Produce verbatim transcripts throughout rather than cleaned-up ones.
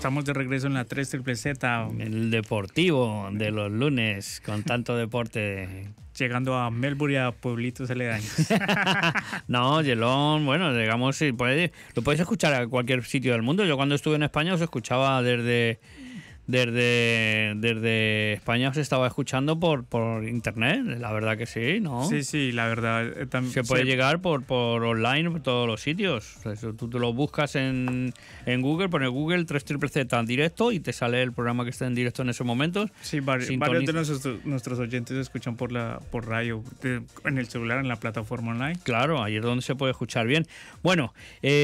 estamos de regreso en la tres Triple Z. El deportivo de los lunes, con tanto deporte. Llegando a Melbourne y a pueblitos aledaños. No, Yelón, bueno, llegamos, sí, puede, lo podéis escuchar a cualquier sitio del mundo. Yo cuando estuve en España os escuchaba desde... Desde, desde España os estaba escuchando por, por internet, la verdad que sí, ¿no? Sí, sí, la verdad. Eh, Se puede sí. llegar por, por online por todos los sitios. O sea, tú te lo buscas en, en Google, pones Google tres Triple Z en directo y te sale el programa que está en directo en esos momentos. Sí, vari varios de nuestros, nuestros oyentes escuchan por la por radio, de, en el celular, en la plataforma online. Claro, ahí es donde se puede escuchar bien. Bueno,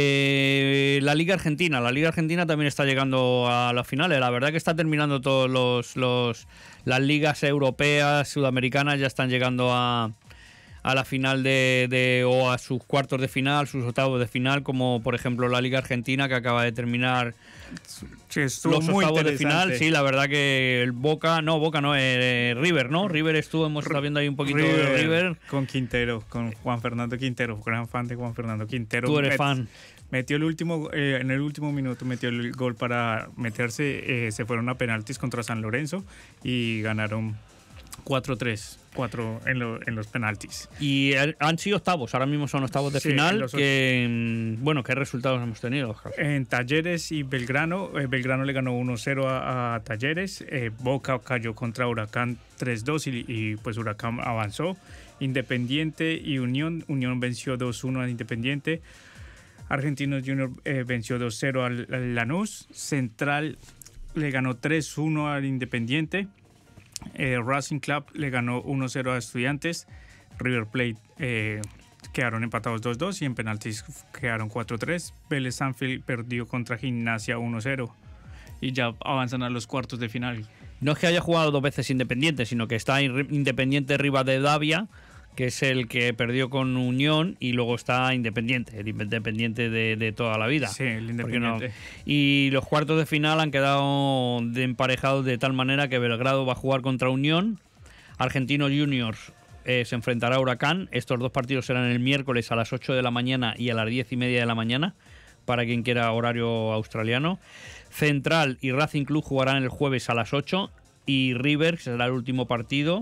eh, la Liga Argentina. La Liga Argentina también está llegando a las finales. La verdad que está terminando todos los, los las ligas europeas, sudamericanas ya están llegando a, a la final de, de o a sus cuartos de final, sus octavos de final, como por ejemplo la Liga Argentina que acaba de terminar sí, los octavos de final. Sí, la verdad que el Boca, no, Boca no, eh, River, ¿no? River estuvo, hemos estado viendo ahí un poquito River, de River. Con Quintero, con Juan Fernando Quintero, gran fan de Juan Fernando Quintero. Tú eres fan. Metió el último, eh, en el último minuto metió el gol para meterse, eh, se fueron a penaltis contra San Lorenzo y ganaron cuatro tres, cuatro en, lo, en los penaltis. Y han sido octavos, ahora mismo son octavos de sí, final. Que, bueno, ¿qué resultados hemos tenido, Oscar? En Talleres y Belgrano, eh, Belgrano le ganó uno cero a, a Talleres, eh, Boca cayó contra Huracán tres dos y, y pues Huracán avanzó. Independiente y Unión, Unión venció dos uno a Independiente. Argentinos Junior eh, venció dos cero al, al Lanús. Central le ganó tres uno al Independiente. Eh, Racing Club le ganó uno cero a Estudiantes. River Plate eh, quedaron empatados dos dos y en penaltis quedaron cuatro tres. Vélez Sarsfield perdió contra Gimnasia uno cero y ya avanzan a los cuartos de final. No es que haya jugado dos veces Independiente, sino que está Independiente Rivadavia, que es el que perdió con Unión, y luego está Independiente, el Independiente de, de toda la vida. Sí, el Independiente. No? Y los cuartos de final han quedado de emparejados de tal manera que Belgrado va a jugar contra Unión, Argentinos Juniors eh, se enfrentará a Huracán. Estos dos partidos serán el miércoles a las ocho de la mañana y a las diez y media de la mañana, para quien quiera horario australiano. Central y Racing Club jugarán el jueves a las ocho, y River, que será el último partido,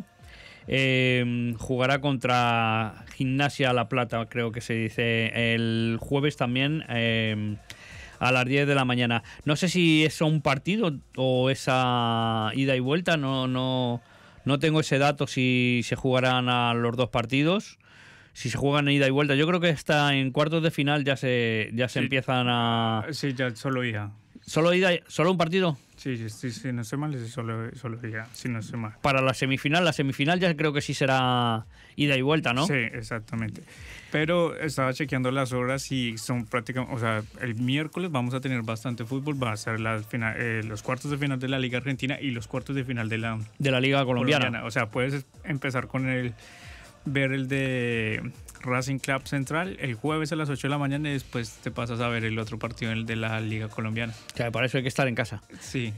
Eh, jugará contra Gimnasia La Plata, creo que se dice, el jueves también eh, a las diez de la mañana. No sé si es un partido o esa ida y vuelta, no, no, no tengo ese dato si se jugarán a los dos partidos, si se juegan ida y vuelta. Yo creo que está en cuartos de final ya se, ya se sí. empiezan a... Sí, ya solo ida. ¿Solo ida? ¿Solo un partido? Sí, sí, sí, sí, no sé mal, es solo, solo ida, si no sé mal. Para la semifinal, la semifinal ya creo que sí será ida y vuelta, ¿no? Sí, exactamente. Pero estaba chequeando las horas y son prácticamente, o sea, el miércoles vamos a tener bastante fútbol, va a ser la final, eh, los cuartos de final de la Liga Argentina y los cuartos de final de la, de la Liga Colombiana. Colombiana. O sea, puedes empezar con el, ver el de Racing Club Central el jueves a las ocho de la mañana y después te pasas a ver el otro partido, el de la Liga Colombiana. Claro, para eso hay que estar en casa. Sí.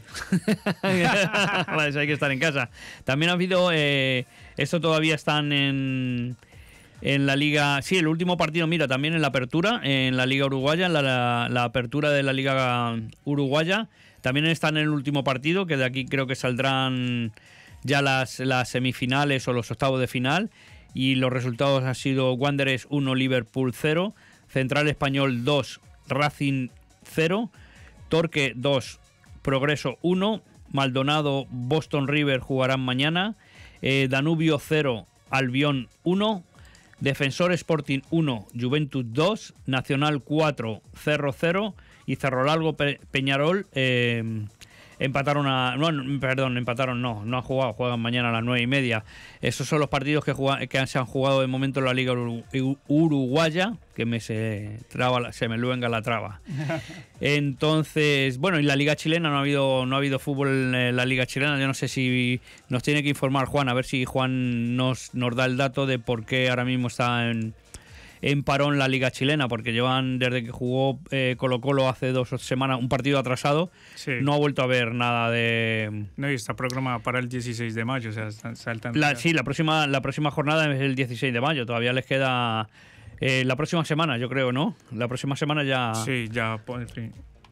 Para eso hay que estar en casa. También ha habido, eh, esto todavía están en, en la Liga, sí, el último partido, mira, también en la apertura, en la Liga Uruguaya, en la, la, la apertura de la Liga Uruguaya, también están en el último partido, que de aquí creo que saldrán ya las, las semifinales o los octavos de final. Y los resultados han sido Wanderers uno, Liverpool cero, Central Español dos, Racing cero, Torque dos, Progreso uno, Maldonado, Boston River jugarán mañana, eh, Danubio cero, Albión uno, Defensor Sporting uno, Juventus dos, Nacional cuatro, Cerro cero y Cerro Largo Pe Peñarol eh, empataron a... No, perdón, empataron no, no han jugado, juegan mañana a las nueve y media. Esos son los partidos que, juega, que se han jugado de momento en la Liga Uru, Uruguaya, que me se, traba, se me luenga la traba. Entonces, bueno, y la Liga Chilena, no ha habido no ha habido fútbol en la Liga Chilena. Yo no sé si nos tiene que informar Juan, a ver si Juan nos, nos da el dato de por qué ahora mismo está en... en parón la Liga Chilena, porque llevan desde que jugó eh, Colo Colo hace dos semanas un partido atrasado, sí. No ha vuelto a ver nada de... No, y está programada para el dieciséis de mayo, o sea, saltan... La, sí, la próxima, la próxima jornada es el dieciséis de mayo, todavía les queda... Eh, la próxima semana, yo creo, ¿no? La próxima semana ya... Sí, ya... Sí.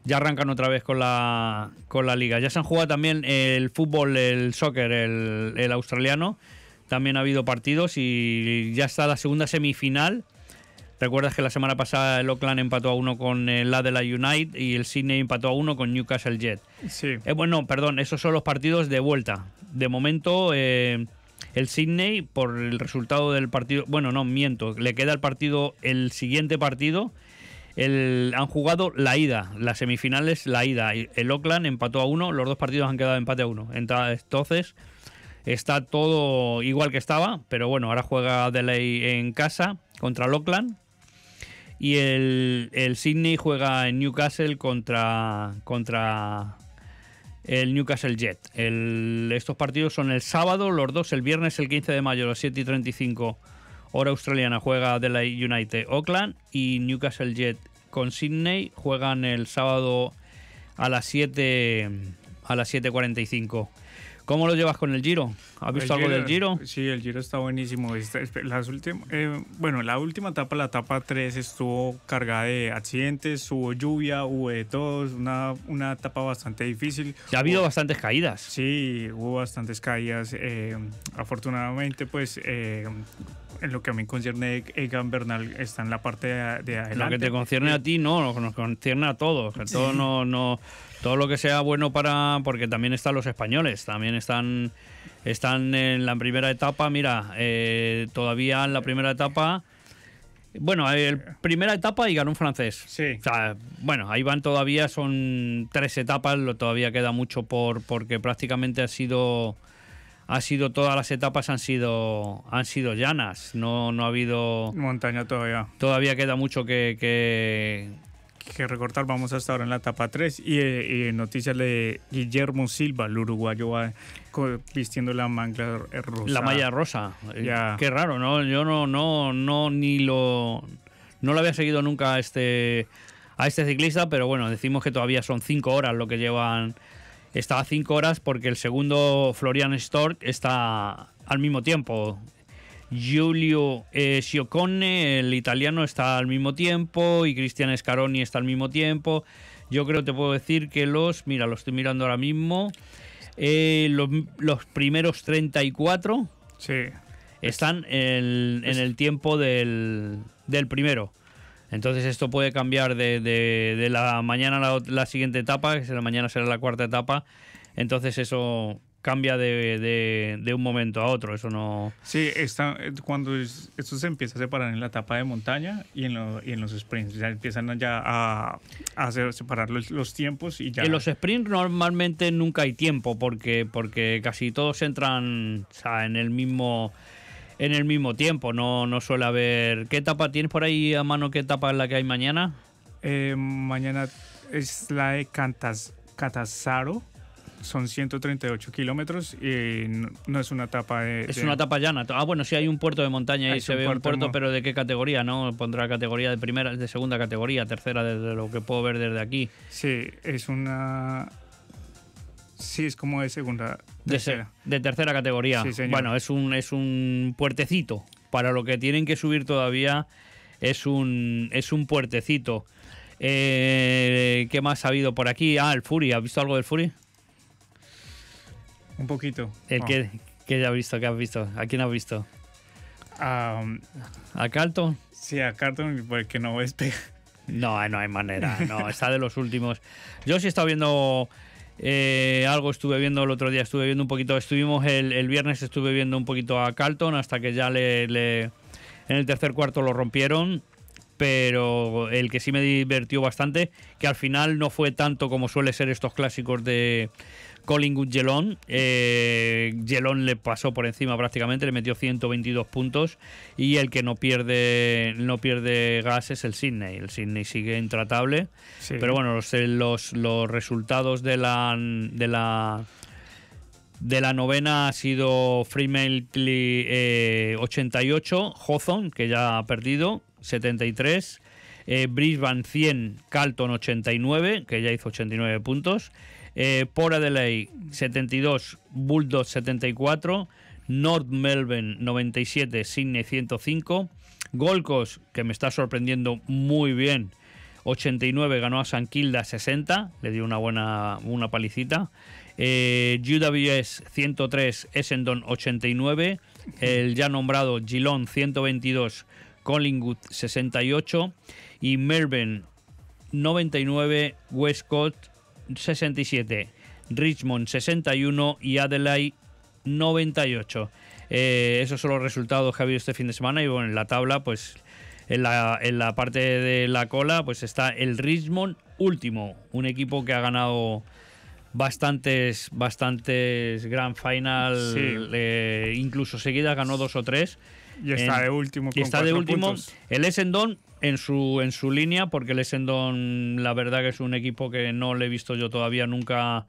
ya arrancan otra vez con la, con la liga. Ya se han jugado también el fútbol, el soccer, el, el australiano. También ha habido partidos y ya está la segunda semifinal. Recuerdas que la semana pasada el Auckland empató a uno con el Adelaide United y el Sydney empató a uno con Newcastle Jet. Sí. Eh, bueno, perdón, esos son los partidos de vuelta. De momento, eh, el Sydney, por el resultado del partido... Bueno, no, miento. Le queda el partido, el siguiente partido... El, han jugado la ida, las semifinales la ida. El Auckland empató a uno, los dos partidos han quedado empate a uno. Entonces está todo igual que estaba, pero bueno, ahora juega Adelaide en casa contra el Auckland y el, el Sydney juega en Newcastle contra, contra el Newcastle Jet. El, estos partidos son el sábado, los dos, el viernes el quince de mayo a las siete y treinta y cinco hora australiana juega Adelaide United Auckland y Newcastle Jet con Sydney juegan el sábado a las siete a las siete cuarenta y cinco. ¿Cómo lo llevas con el Giro? ¿Has visto El algo del Giro? Sí, el Giro está buenísimo. Esta- Las últim- eh, bueno, la última etapa, la etapa tres, estuvo cargada de accidentes, hubo lluvia, hubo de todo, una, una etapa bastante difícil. Ya ha habido Hubo- bastantes caídas. Sí, hubo bastantes caídas. eh, afortunadamente, pues, eh, en lo que a mí concierne, Egan Bernal está en la parte de, de adelante. Lo que te concierne a ti, no, nos concierne a todos. A todos no, no, todo lo que sea bueno para... Porque también están los españoles, también están, están en la primera etapa. Mira, eh, todavía en la primera etapa... Bueno, el primera etapa y ganó un francés. Sí. O sea, bueno, ahí van todavía, son tres etapas, lo, todavía queda mucho por porque prácticamente ha sido... Ha sido todas las etapas han sido han sido llanas, no no ha habido Montaña todavía. todavía queda mucho que, que Que recortar, vamos hasta ahora en la etapa tres. Y, eh, y noticias de Guillermo Silva, el uruguayo, va co- vistiendo la manga rosa. la malla rosa. Ya. Qué raro, ¿no? Yo no no no ni lo no lo había seguido nunca a este a este ciclista, pero bueno, decimos que todavía son cinco horas lo que llevan. Está a cinco horas porque el segundo Florian Stork está al mismo tiempo. Giulio eh, Ciccone, el italiano, está al mismo tiempo y Cristian Scaroni está al mismo tiempo. Yo creo, te puedo decir que los, mira, lo estoy mirando ahora mismo, eh, los, los primeros treinta y cuatro Sí. están en, en el tiempo del, del primero. Entonces esto puede cambiar de, de, de la mañana a la, la siguiente etapa, que la mañana será la cuarta etapa. Entonces eso cambia de, de, de un momento a otro. Eso no... Sí, está, eh, cuando es- esto se empieza a separar en la etapa de montaña y en, lo- y en los sprints. Ya empiezan ya a, a hacer, separar los, los tiempos y ya. En los sprints normalmente nunca hay tiempo porque, porque casi todos entran, o sea, en el mismo... En el mismo tiempo, no, no suele haber... ¿Qué etapa tienes por ahí a mano? ¿Qué etapa es la que hay mañana? Eh, mañana es la de Cantas, Catasaro. Son ciento treinta y ocho kilómetros y no, no es una etapa de... Es de- una etapa llana. Ah, bueno, sí hay un puerto de montaña Hay y se un ve un puerto puerto, mo- pero ¿de qué categoría? ¿No? Pondrá categoría de primera, de segunda categoría, tercera, desde lo que puedo ver desde aquí. Sí, es una... Sí, es como de segunda. De, se- tercera. de tercera categoría. Sí, señor. Bueno, es un, es un puertecito. Para lo que tienen que subir todavía es un, es un puertecito. Eh, ¿Qué más ha habido por aquí? Ah, el Fury. ¿Has visto algo del Fury? Un poquito. El No. que, que ya has visto, ¿qué has visto? ¿A quién has visto? Ah, ¿A Carlton? sí, a Carton, porque no es pe- No, no hay manera. No, está de los últimos. Yo sí he estado viendo eh, algo, estuve viendo el otro día, estuve viendo un poquito, estuvimos el, el viernes, estuve viendo un poquito a Carlton hasta que ya le, le- en el tercer cuarto lo rompieron. Pero el que sí me divirtió bastante, que al final no fue tanto como suele ser estos clásicos de Collingwood-Geelong. Eh, Geelong le pasó por encima prácticamente, le metió ciento veintidós puntos y el que no pierde no pierde gas es el Sydney. El Sydney sigue intratable, Sí. pero bueno, los, los, los resultados de la de la de la novena ha sido Fremantle eh, ochenta y ocho, Hawthorn, que ya ha perdido, setenta y tres, eh, Brisbane cien, Carlton ochenta y nueve, que ya hizo ochenta y nueve puntos, eh, Port Adelaide setenta y dos, Bulldogs setenta y cuatro, North Melbourne noventa y siete, Sydney ciento cinco, Gold Coast, que me está sorprendiendo muy bien, ochenta y nueve ganó a San Kilda sesenta, le dio una buena una palicita. Eh, U W S ciento tres, Essendon ochenta y nueve, el ya nombrado Geelong ciento veintidós, Collingwood sesenta y ocho y Melbourne noventa y nueve, West Coast sesenta y siete, Richmond sesenta y uno y Adelaide noventa y ocho. Eh, esos son los resultados que ha habido este fin de semana y bueno, en la tabla, pues en la, en la parte de la cola, pues está el Richmond último, un equipo que ha ganado bastantes bastantes Grand Final, sí. eh, incluso seguidas ganó dos o tres. Y está en, de último con y está de último puntos. El Essendon en su en su línea, porque el Essendon la verdad que es un equipo que no le he visto yo todavía nunca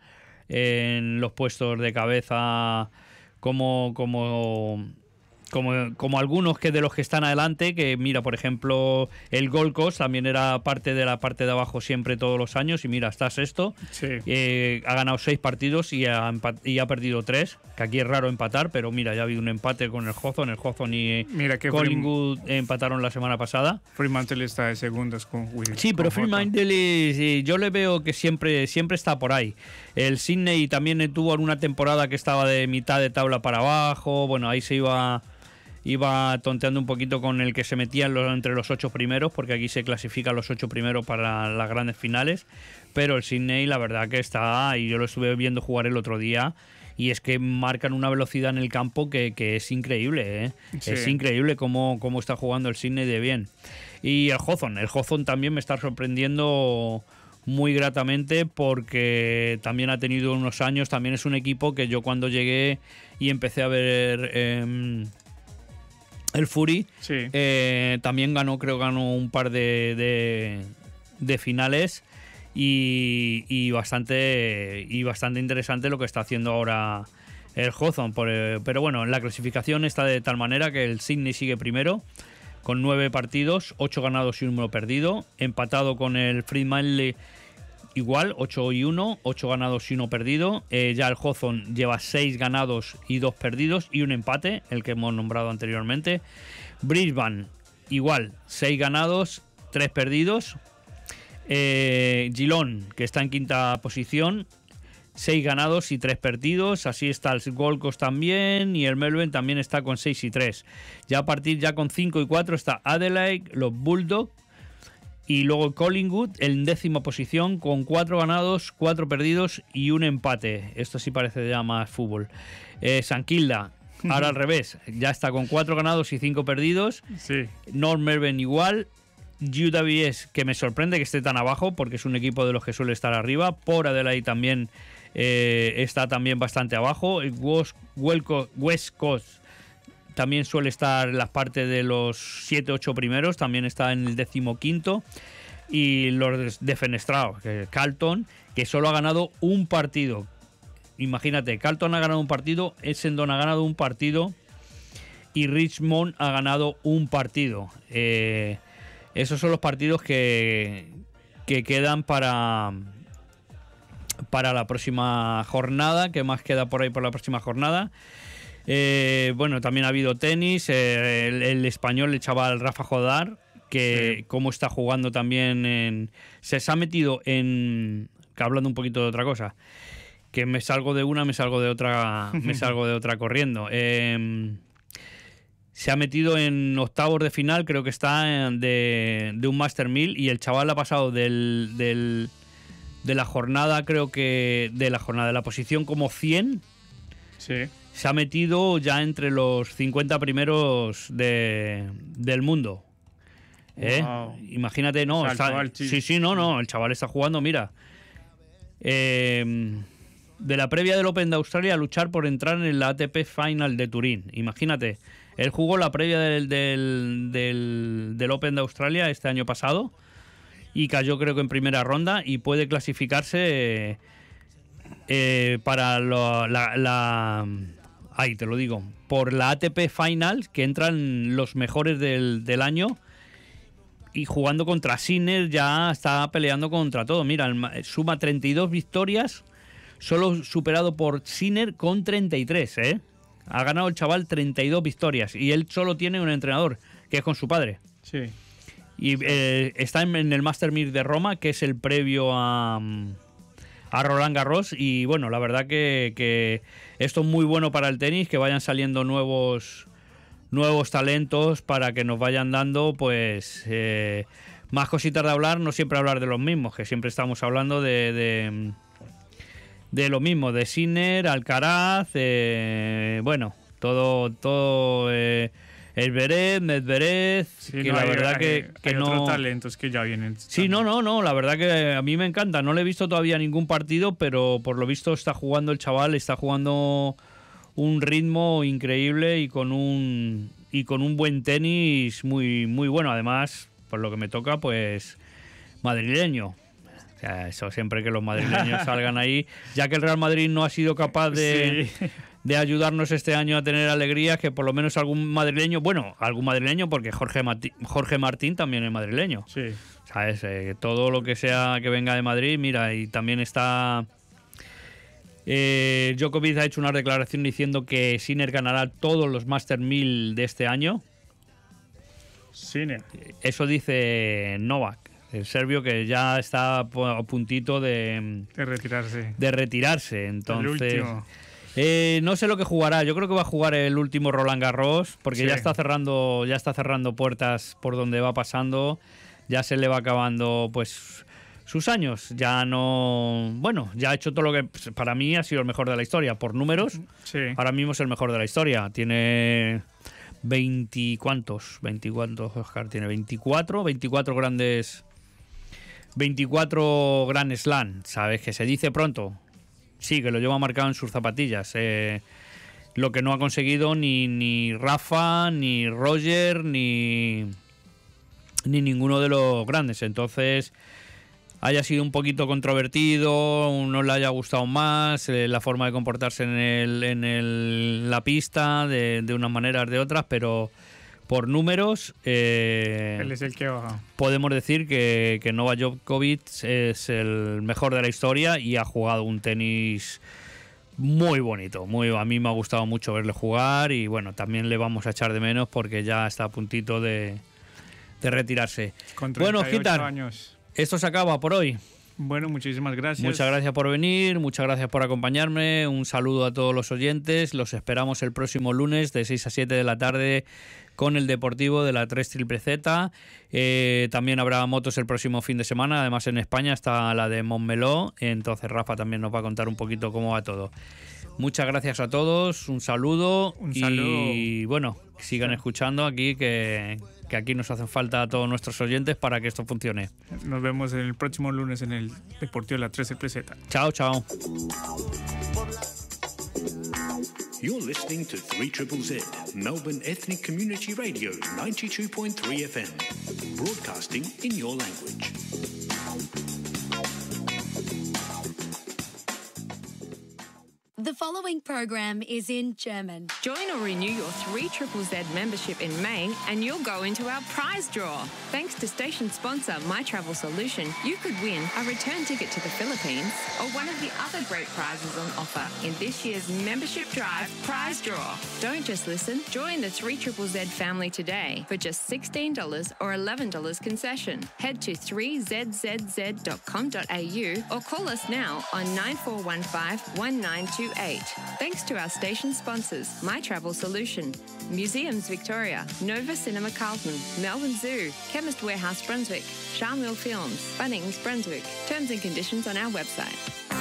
en los puestos de cabeza como como como, como algunos que de los que están adelante, que mira, por ejemplo, el Gold Coast también era parte de la parte de abajo siempre todos los años y mira, está sexto, sí. eh, ha ganado seis partidos y ha, y ha perdido tres, que aquí es raro empatar, pero mira, ya ha habido un empate con el Hawthorn, el Hawthorn y mira que Collingwood Free... empataron la semana pasada. Fremantle está de segundos con Will. Sí, pero Fremantle sí, yo le veo que siempre, siempre está por ahí. El Sydney también tuvo alguna temporada que estaba de mitad de tabla para abajo, bueno, ahí se iba... Iba tonteando un poquito con el que se metía en los, entre los ocho primeros, porque aquí se clasifican los ocho primeros para las grandes finales. Pero el Sydney, la verdad que está, y yo lo estuve viendo jugar el otro día, y es que marcan una velocidad en el campo que, que es increíble, ¿eh? Sí. Es increíble cómo, cómo está jugando el Sydney de bien. Y el Hawthorn, el Hawthorn también me está sorprendiendo muy gratamente porque también ha tenido unos años, también es un equipo que yo cuando llegué y empecé a ver... Eh, el Fury sí. eh, también ganó, creo ganó un par de, de, de finales y, y bastante y bastante interesante lo que está haciendo ahora el Hawthorn. Por, pero bueno, la clasificación está de tal manera que el Sydney sigue primero con nueve partidos, ocho ganados y uno perdido, empatado con el Fremantle igual, ocho y uno, ocho ganados y uno perdido. Eh, ya el Hawthorn lleva seis ganados y dos perdidos y un empate, el que hemos nombrado anteriormente. Brisbane, igual, seis ganados, tres perdidos. Eh, Geelong, que está en quinta posición, seis ganados y tres perdidos. Así está el Gold Coast también y el Melbourne también está con seis y tres. Ya a partir ya con cinco y cuatro está Adelaide, los Bulldogs. Y luego Collingwood en décima posición con cuatro ganados, cuatro perdidos y un empate. Esto sí parece ya más fútbol. Eh, San Kilda, ahora al revés, ya está con cuatro ganados y cinco perdidos. Sí. North Melbourne igual. U W S, que me sorprende que esté tan abajo porque es un equipo de los que suele estar arriba. Por Adelaide también eh, está también bastante abajo. West, West Coast también suele estar en las partes de los siete ocho primeros, también está en el decimoquinto. Y los defenestrados, que Carlton, que solo ha ganado un partido. Imagínate, Carlton ha ganado un partido, Essendon ha ganado un partido y Richmond ha ganado un partido. Eh, esos son los partidos que, que quedan para, para la próxima jornada, que más queda por ahí por la próxima jornada. Eh, bueno, también ha habido tenis, eh, el, el español, el chaval Rafa Jodar, que sí. Cómo está jugando también en... Se, se ha metido en... Que hablando un poquito de otra cosa, que me salgo de una, me salgo de otra, me salgo de otra corriendo. Eh, se ha metido en octavos de final, creo que está de, de un Master mil, y el chaval ha pasado del, del, de la jornada, creo que de la jornada, de la posición como cien. Sí. Se ha metido ya entre los cincuenta primeros de, del mundo. ¿Eh? Wow. Imagínate, no. Está, sí, sí, no, no. El chaval está jugando, mira. Eh, de la previa del Open de Australia a luchar por entrar en la A T P Final de Turín. Imagínate. Él jugó la previa del, del, del, del Open de Australia este año pasado y cayó, creo que en primera ronda, y puede clasificarse eh, para lo, la. la Ahí te lo digo, por la A T P Finals, que entran los mejores del, del año, y jugando contra Sinner ya está peleando contra todo. Mira, suma treinta y dos victorias, solo superado por Sinner con treinta y tres, ¿eh? Ha ganado el chaval treinta y dos victorias y él solo tiene un entrenador, que es con su padre. Sí. Y eh, está en, en el Master mil de Roma, que es el previo a, a Roland Garros. Y bueno, la verdad que, que esto es muy bueno para el tenis, que vayan saliendo nuevos, nuevos talentos para que nos vayan dando pues eh, más cositas de hablar, no siempre hablar de los mismos, que siempre estamos hablando de... de de lo mismo, de Sinner, Alcaraz, eh, bueno, todo, todo eh, Zverev, Medvedev, Sí, que no, la hay, verdad hay- que, que hay no... otros talentos que ya vienen. Sí, no, no, no, la verdad que a mí me encanta. No le he visto todavía ningún partido, pero por lo visto está jugando el chaval, está jugando un ritmo increíble y con un y con un buen tenis muy muy bueno. Además, por lo que me toca, pues madrileño. O sea, eso siempre que los madrileños salgan ahí, ya que el Real Madrid no ha sido capaz de, Sí. de ayudarnos este año a tener alegrías, que por lo menos algún madrileño, bueno, algún madrileño, porque Jorge, Mati- Jorge Martín también es madrileño. Sí. ¿Sabes? Eh, todo lo que sea que venga de Madrid, mira, y también está... Eh, Djokovic ha hecho una declaración diciendo que Sinner ganará todos los Master mil de este año. Sinner. Eso dice Novak, el serbio, que ya está a puntito de, De retirarse. de retirarse. Entonces, El último. eh, no sé lo que jugará. Yo creo que va a jugar el último Roland Garros, porque Sí. ya está cerrando, ya está cerrando puertas por donde va pasando. Ya se le va acabando, pues, sus años. Ya no, bueno, ya ha hecho todo lo que pues, para mí ha sido el mejor de la historia por números. Sí. Ahora mismo es el mejor de la historia. Tiene veinte ¿cuántos? veinte ¿cuántos, Oscar? Tiene veinticuatro, veinticuatro grandes, veinticuatro Grand Slam, ¿sabes? Que se dice pronto. Sí, que lo lleva marcado en sus zapatillas. Eh, lo que no ha conseguido ni, ni Rafa, ni Roger, ni, ni ninguno de los grandes. Entonces, haya sido un poquito controvertido, no le haya gustado más, eh, la forma de comportarse en, el, en el, la pista, de, de unas maneras, de otras, pero por números... Eh, Él es el que baja. podemos decir que, que Novak Djokovic es el mejor de la historia y ha jugado un tenis muy bonito. Muy, a mí me ha gustado mucho verle jugar y bueno, también le vamos a echar de menos porque ya está a puntito de, de retirarse. Con Bueno, treinta y ocho Gitar, años. esto se acaba por hoy. Bueno, muchísimas gracias. Muchas gracias por venir, muchas gracias por acompañarme, un saludo a todos los oyentes, los esperamos el próximo lunes de seis a siete de la tarde con el Deportivo de la tres Triple Z. Eh, también habrá motos el próximo fin de semana, además en España está la de Montmeló, entonces Rafa también nos va a contar un poquito cómo va todo. Muchas gracias a todos, un saludo, Un y saludo. bueno, sigan escuchando aquí que, que aquí nos hacen falta a todos nuestros oyentes para que esto funcione. Nos vemos el próximo lunes en el Deportivo de la tres Triple Z. Chao, chao. You're listening to three Z Z, Melbourne Ethnic Community Radio, ninety-two point three F M, broadcasting in your language. The following program is in German. Join or renew your three Z Z membership in May and you'll go into our prize draw. Thanks to station sponsor My Travel Solution, you could win a return ticket to the Philippines or one of the other great prizes on offer in this year's membership drive prize draw. Don't just listen, join the three Z Z family today for just sixteen dollars or eleven dollars concession. Head to three z z z dot com dot a u or call us now on nine four one five, one nine two eight. Thanks to our station sponsors, My Travel Solution, Museums Victoria, Nova Cinema Carlton, Melbourne Zoo, Chemist Warehouse Brunswick, Charmel Films, Bunnings Brunswick. Terms and conditions on our website.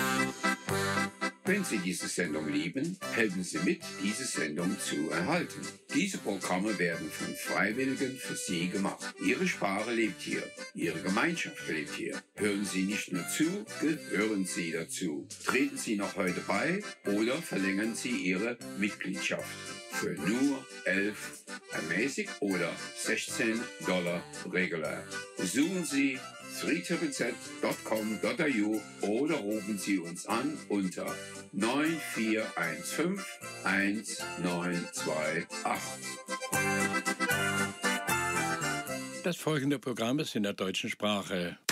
Wenn Sie diese Sendung lieben, helfen Sie mit, diese Sendung zu erhalten. Diese Programme werden von Freiwilligen für Sie gemacht. Ihre Sprache lebt hier. Ihre Gemeinschaft lebt hier. Hören Sie nicht nur zu, gehören Sie dazu. Treten Sie noch heute bei oder verlängern Sie Ihre Mitgliedschaft für nur elf ermäßigt oder sechzehn Dollar regulär. Besuchen Sie three z z dot com dot a u oder rufen Sie uns an unter neun vier eins fünf, eins neun zwei acht. Das folgende Programm ist in der deutschen Sprache